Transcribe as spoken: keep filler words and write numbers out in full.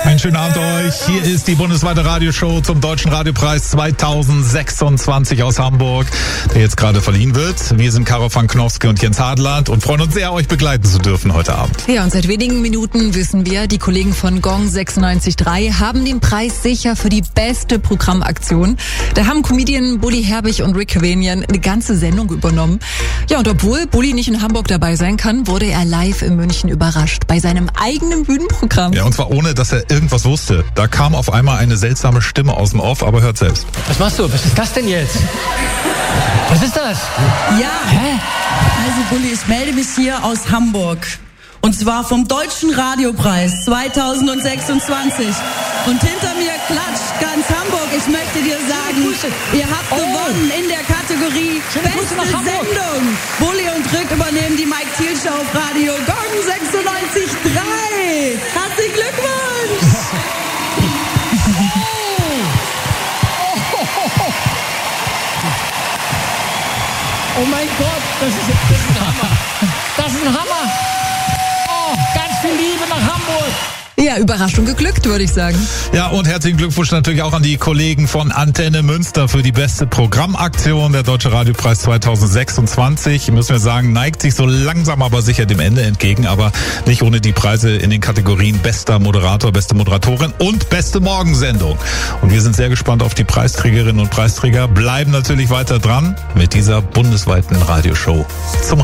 Einen schönen Abend euch. Hier ist die bundesweite Radioshow zum Deutschen Radiopreis zweitausendsechsundzwanzig aus Hamburg, der jetzt gerade verliehen wird. Wir sind Caro Fanknowski und Jens Hadeland und freuen uns sehr, euch begleiten zu dürfen heute Abend. Ja, und seit wenigen Minuten wissen wir, die Kollegen von Gong sechsundneunzig Komma drei haben den Preis sicher für die beste Programmaktion. Da haben Comedian Bully Herbig und Rick Cavanian eine ganze Sendung übernommen. Ja, und obwohl Bully nicht in Hamburg dabei sein kann, wurde er live in München überrascht bei seinem eigenen Bühnenprogramm. Ja, und zwar ohne, dass er irgendwas wusste. Da kam auf einmal eine seltsame Stimme aus dem Off, aber hört selbst. Was machst du? Was ist das denn jetzt? Was ist das? Ja, hä? Also Bulli, ich melde mich hier aus Hamburg. Und zwar vom Deutschen Radiopreis zweitausendsechsundzwanzig. Und hinter mir klatscht ganz Hamburg. Ich möchte dir sagen, ihr habt oh. gewonnen in der Kategorie Beste Sendung. Bulli und Rick übernehmen die Mike Thiel Show auf Radio Gong sechsundneunzig Komma drei. Herzlichen Glückwunsch! Oh mein Gott, das ist, das ist ein Hammer. Das ist ein Hammer. Oh, ganz viel Liebe nach Hamburg. Ja, Überraschung geglückt, würde ich sagen. Ja, und herzlichen Glückwunsch natürlich auch an die Kollegen von Antenne Münster für die beste Programmaktion. Der Deutsche Radiopreis zweitausendsechsundzwanzig, müssen wir sagen, neigt sich so langsam aber sicher dem Ende entgegen, aber nicht ohne die Preise in den Kategorien bester Moderator, beste Moderatorin und beste Morgensendung. Und wir sind sehr gespannt auf die Preisträgerinnen und Preisträger, bleiben natürlich weiter dran mit dieser bundesweiten Radioshow zum